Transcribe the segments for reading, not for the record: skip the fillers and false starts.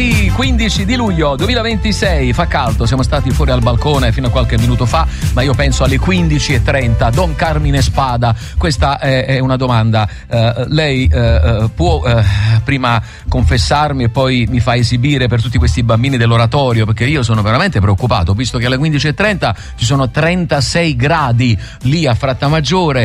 Venerdì 15 di luglio 2026, fa caldo, siamo stati fuori al balcone fino a qualche minuto fa, ma io penso alle 15:30. Don Carmine Spada, questa è una domanda. Lei può prima confessarmi e poi mi fa esibire per tutti questi bambini dell'oratorio, perché io sono veramente preoccupato, visto che alle 15:30 ci sono 36 gradi lì a Frattamaggiore,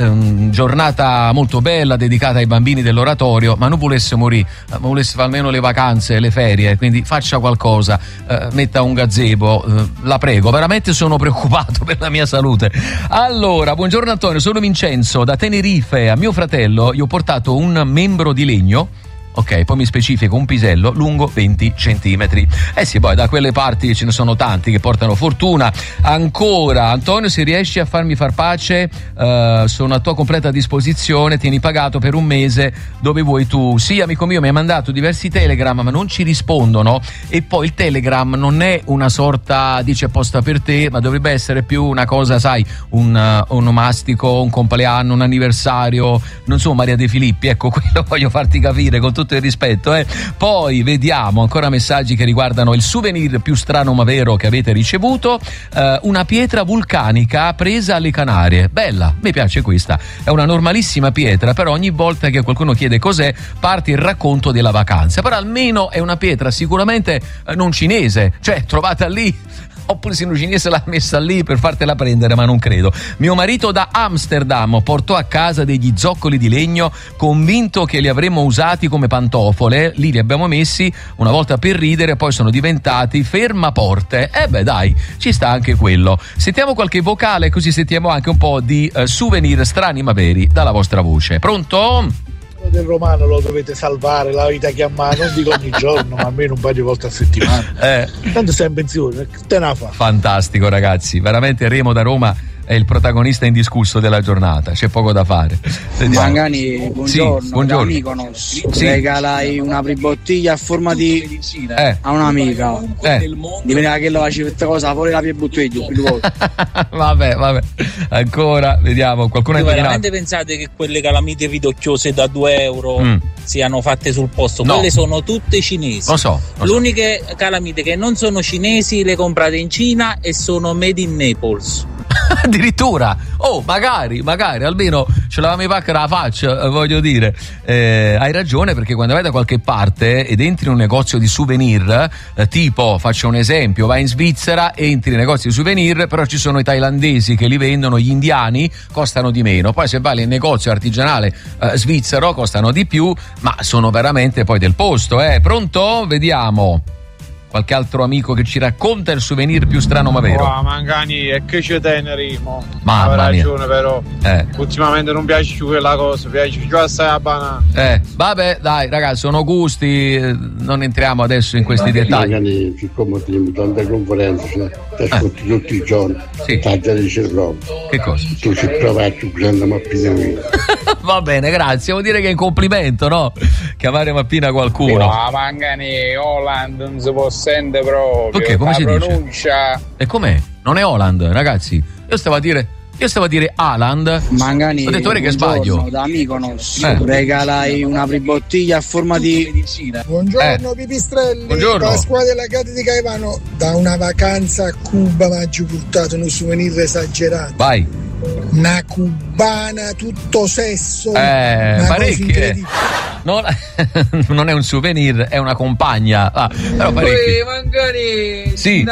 giornata molto bella dedicata ai bambini dell'oratorio, ma non volesse morire, volesse fare almeno le vacanze, le ferie, quindi faccia qualcosa, metta un gazebo, la prego, veramente sono preoccupato per la mia salute. Allora, buongiorno Antonio, sono Vincenzo da Tenerife. A mio fratello gli ho portato un membro di legno. Ok, poi mi specifico un pisello lungo 20 centimetri. Sì, poi da quelle parti ce ne sono tanti che portano fortuna. Ancora, Antonio, se riesci a farmi far pace, sono a tua completa disposizione, tieni pagato per un mese dove vuoi tu. Sì, amico mio, mi hai mandato diversi telegram, ma non ci rispondono, e poi il telegram non è una sorta, dice apposta per te, ma dovrebbe essere più una cosa, sai, un onomastico, un compleanno, un anniversario, non so, Maria De Filippi, ecco, quello voglio farti capire con tutto il rispetto. Poi vediamo ancora messaggi che riguardano il souvenir più strano ma vero che avete ricevuto. Una pietra vulcanica presa alle Canarie, bella, mi piace questa, è una normalissima pietra, però ogni volta che qualcuno chiede cos'è parte il racconto della vacanza, però almeno è una pietra sicuramente non cinese, cioè trovata lì, oppure se un cinese l'ha messa lì per fartela prendere, ma non credo. Mio marito da Amsterdam portò a casa degli zoccoli di legno, convinto che li avremmo usati come pantofole, lì li abbiamo messi una volta per ridere, poi sono diventati fermaporte. Dai, ci sta anche quello. Sentiamo qualche vocale, così sentiamo anche un po' di souvenir strani ma veri dalla vostra voce. Pronto? Del romano lo dovete salvare, la vita chiamata, non dico ogni giorno, ma almeno un paio di volte a settimana. Tanto sei in pensione, te ne fa. Fantastico, ragazzi, veramente Remo da Roma è il protagonista indiscusso della giornata, c'è poco da fare. Mangani, buongiorno, sì, buongiorno. Mykonos, regalai una bottiglia a forma di a un'amica. Dipende che lo faccio questa cosa, fuori la mia bottiglia. vabbè, ancora vediamo, qualcuno ha veramente pensate che quelle calamite ridocchiose da 2 euro siano fatte sul posto? No. Quelle sono tutte cinesi. Lo so. L'uniche calamite che non sono cinesi le comprate in Cina e sono made in Naples. Addirittura, magari almeno ce l'avamo in pacca la faccia, voglio dire. Hai ragione, perché quando vai da qualche parte ed entri in un negozio di souvenir, tipo, faccio un esempio, vai in Svizzera, entri in negozi di souvenir, però ci sono i thailandesi che li vendono, gli indiani costano di meno, poi se vai nel negozio artigianale svizzero costano di più, ma sono veramente poi del posto. Pronto? Vediamo qualche altro amico che ci racconta il souvenir più strano ma vero. Mangani, è che c'è Tenerimo. Mamma mia. Ragione, però ultimamente non piace più quella cosa, piace più assai la banana. Vabbè, dai ragazzi, sono gusti, non entriamo adesso in questi dettagli. Mangani, siccome ti tante conferenze, ti ascolti tutti i giorni, taglia di cervello. Che cosa? Tu ci provaci usando mappina mia. Va bene, grazie, vuol dire che è un complimento, no? Chiamare mappina qualcuno. No, Mangani, Holland non si può sentire proprio. Perché? Come si pronuncia dice? E com'è? Non è Holland, ragazzi. Io stavo a dire Haaland. Mangani, ho detto che sbaglio. Da Mykonos, regalai una bottiglia a forma di Buongiorno Pipistrelli. Buongiorno. Pasquale della Gatti di Caivano. Da una vacanza a Cuba mi ha portato uno souvenir esagerato. Vai. Una cubana tutto sesso. Parecchie. Non è un souvenir, è una compagna. Però parecchie. Mangani, sì.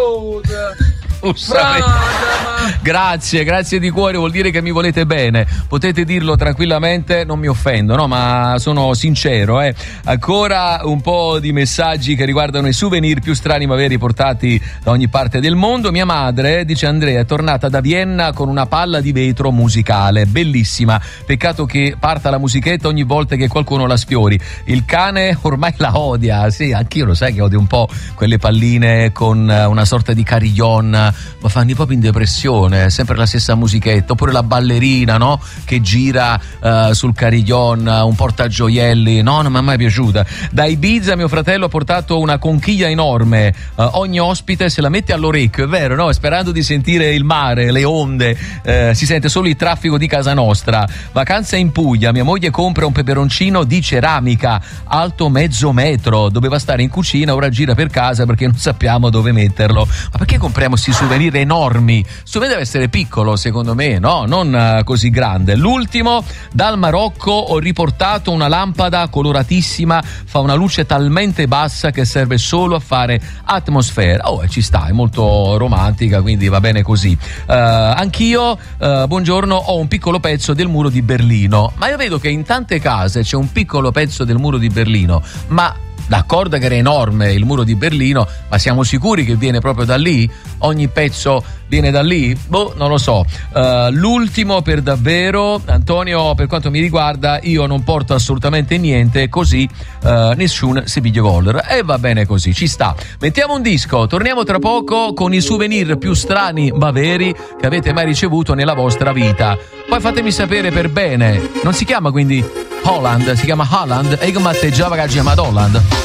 Brava, Grazie di cuore, vuol dire che mi volete bene. Potete dirlo tranquillamente, non mi offendo, no, ma sono sincero. Ancora un po' di messaggi che riguardano i souvenir più strani ma veri portati da ogni parte del mondo. Mia madre, dice Andrea, è tornata da Vienna con una palla di vetro musicale, bellissima. Peccato che parta la musichetta ogni volta che qualcuno la sfiori. Il cane ormai la odia. Sì, anch'io lo sai che odio un po' quelle palline con una sorta di carillon ma fanno proprio in depressione, sempre la stessa musichetta, oppure la ballerina, no? Che gira sul carillon, un portagioielli, no, non mi è mai piaciuta. Da Ibiza mio fratello ha portato una conchiglia enorme, ogni ospite se la mette all'orecchio, è vero, no? Sperando di sentire il mare, le onde, si sente solo il traffico di casa nostra. Vacanza in Puglia, mia moglie compra un peperoncino di ceramica alto mezzo metro, doveva stare in cucina, ora gira per casa perché non sappiamo dove metterlo. Ma perché compriamo questi souvenir enormi? Il souvenir deve essere piccolo, secondo me, no? Non così grande. L'ultimo, dal Marocco ho riportato una lampada coloratissima, fa una luce talmente bassa che serve solo a fare atmosfera. Ci sta, è molto romantica, quindi va bene così. Anch'io, buongiorno, ho un piccolo pezzo del muro di Berlino, ma io vedo che in tante case c'è un piccolo pezzo del muro di Berlino, ma d'accordo che era enorme il muro di Berlino, ma siamo sicuri che viene proprio da lì? Ogni pezzo viene da lì? Non lo so. L'ultimo per davvero, Antonio, per quanto mi riguarda io non porto assolutamente niente, così nessun si piglia goller, e va bene così, ci sta. Mettiamo un disco, torniamo tra poco con i souvenir più strani ma veri che avete mai ricevuto nella vostra vita. Poi fatemi sapere per bene, non si chiama quindi Holland, si chiama Holland, e io matteggiava che si chiama Holland.